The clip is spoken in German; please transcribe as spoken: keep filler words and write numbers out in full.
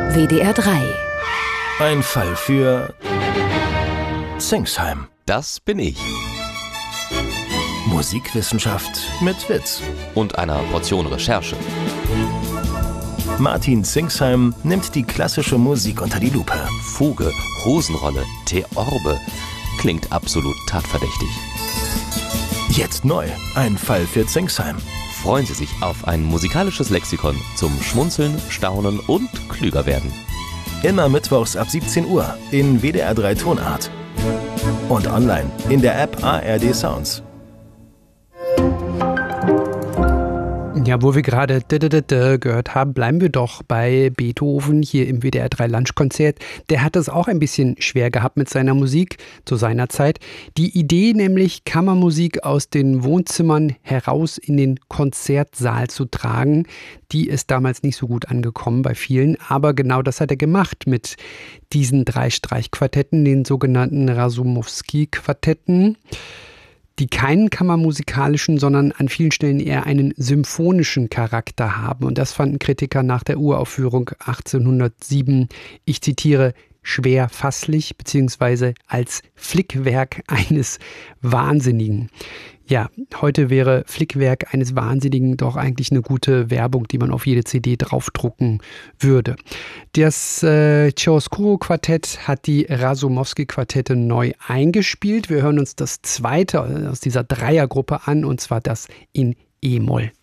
W D R drei. Ein Fall für Singsheim. Das bin ich. Musikwissenschaft mit Witz. Und einer Portion Recherche. Martin Singsheim nimmt die klassische Musik unter die Lupe. Fuge, Hosenrolle, Theorbe. Klingt absolut tatverdächtig. Jetzt neu. Ein Fall für Singsheim. Freuen Sie sich auf ein musikalisches Lexikon zum Schmunzeln, Staunen und klüger werden. Immer mittwochs ab siebzehn Uhr in W D R drei Tonart. Und online in der App A R D Sounds. Ja, wo wir gerade gehört haben, bleiben wir doch bei Beethoven hier im W D R drei Lunchkonzert. Der hat es auch ein bisschen schwer gehabt mit seiner Musik zu seiner Zeit. Die Idee nämlich, Kammermusik aus den Wohnzimmern heraus in den Konzertsaal zu tragen, die ist damals nicht so gut angekommen bei vielen. Aber genau das hat er gemacht mit diesen drei Streichquartetten, den sogenannten Rasumowski-Quartetten, die keinen kammermusikalischen, sondern an vielen Stellen eher einen symphonischen Charakter haben. Und das fanden Kritiker nach der Uraufführung achtzehnhundertsieben, ich zitiere, schwer fasslich, beziehungsweise als Flickwerk eines Wahnsinnigen. Ja, heute wäre Flickwerk eines Wahnsinnigen doch eigentlich eine gute Werbung, die man auf jede C D draufdrucken würde. Das äh, Chiaroscuro-Quartett hat die Rasumowski-Quartette neu eingespielt. Wir hören uns das zweite aus dieser Dreiergruppe an, und zwar das in E-Moll.